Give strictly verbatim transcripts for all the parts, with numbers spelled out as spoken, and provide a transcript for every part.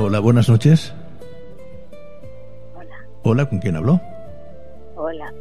Hola, buenas noches. Hola. Hola, ¿con quién habló? Hola.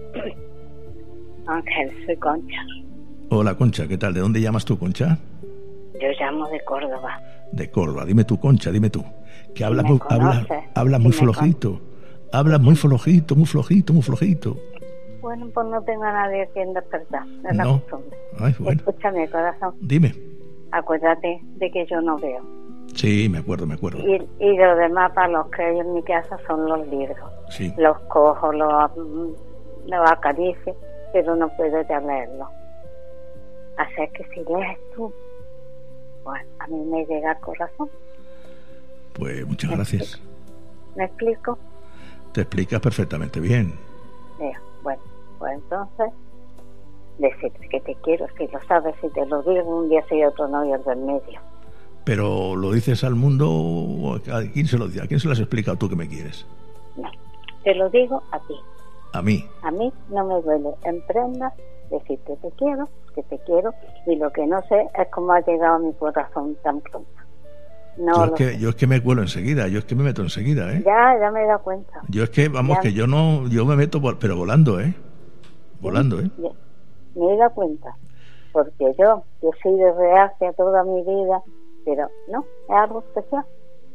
Ángel, soy Concha. Hola, Concha, ¿qué tal? ¿De dónde llamas tú, Concha? Yo llamo de Córdoba. De Córdoba. Dime tú, Concha, dime tú. Que hablas me muy, habla, conoces, habla si muy me flojito. Hablas muy flojito, muy flojito, muy flojito. Bueno, pues no tengo a nadie a quien despertar. Es la No. costumbre. Ay, bueno. Escúchame, corazón. Dime. Acuérdate de que yo no veo. Sí, me acuerdo, me acuerdo. Y, y lo demás para los que hay en mi casa son los libros. Sí. Los cojo, los, los acaricio, pero no puedo ya leerlos. Así que si lees tú, bueno, a mí me llega al corazón. Pues muchas ¿Me gracias. explico? ¿Me explico? Te explicas perfectamente bien. Mira, bueno, pues entonces, decirte que te quiero, si lo sabes, si te lo digo, un día soy otro novio del medio. Pero ¿lo dices al mundo o a quién se lo dice? ¿A quién se lo has explicado tú que me quieres? No, te lo digo a ti. A mí. A mí no me duele en prendas decirte te quiero, que te quiero, y lo que no sé es cómo ha llegado a mi corazón tan pronto. No yo, es lo que, sé. yo es que me cuelo enseguida, yo es que me meto enseguida, ¿eh? Ya, ya me he dado cuenta. Yo es que, vamos, Ya. que yo no, yo me meto, vol- pero volando, ¿eh? Volando, ¿eh? Ya, me he dado cuenta. Porque yo, yo soy de reacia toda mi vida, pero no, es algo especial.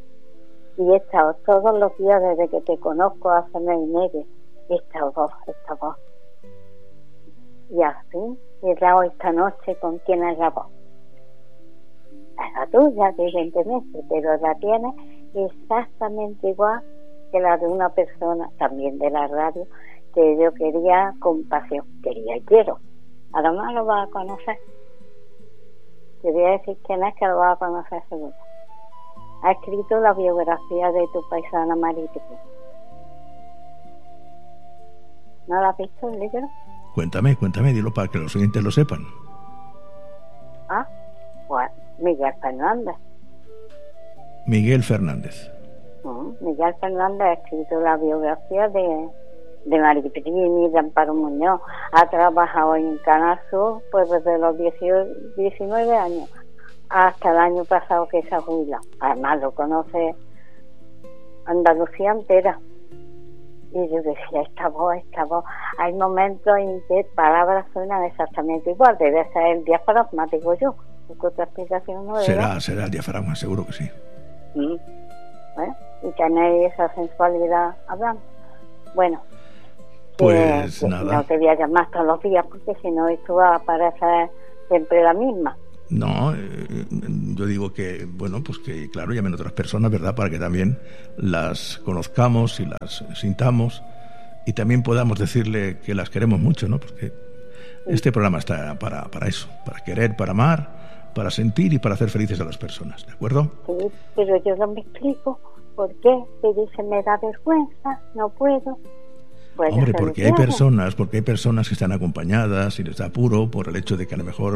Y he estado todos los días desde que te conozco hace mes y medio, esta voz, esta voz. Y así he dado esta noche con quién es la voz. Es la tuya, evidentemente, pero la tienes exactamente igual que la de una persona, también de la radio, que yo quería compasión, quería y quiero. A lo mejor lo vas a conocer. Te voy a decir quién es, que lo vas a conocer seguro. Ha escrito la biografía de tu paisana marítima. ¿No la has visto el libro? Cuéntame, cuéntame, dilo para que los oyentes lo sepan. Ah, pues Miguel Fernández. Miguel Fernández. Uh, Miguel Fernández ha escrito la biografía de, de Mariprini, de Amparo Muñoz. Ha trabajado en Canal Sur pues desde los dieciocho, diecinueve años hasta el año pasado que se ha jubilado. Además lo conoce Andalucía entera. Y yo decía, esta voz, esta voz. Hay momentos en que palabras suenan exactamente igual. Debe ser el diafragma, digo yo. Porque otra explicación no le da. Será, será el diafragma, seguro que sí. Mm. Bueno, y tenéis esa sensualidad hablando. Bueno, Pues que, nada. no te voy a llamar todos los días porque si no esto va a parecer siempre la misma. No, eh, yo digo que, bueno, pues que claro, llamen otras personas, ¿verdad? Para que también las conozcamos y las sintamos y también podamos decirle que las queremos mucho, ¿no? Porque este programa está para, para eso, para querer, para amar, para sentir y para hacer felices a las personas, ¿de acuerdo? Sí, pero yo no me explico por qué. Te dice, me da vergüenza, no puedo. Bueno, Hombre, se lo porque hay quiero. personas, porque hay personas que están acompañadas y les da apuro por el hecho de que a lo mejor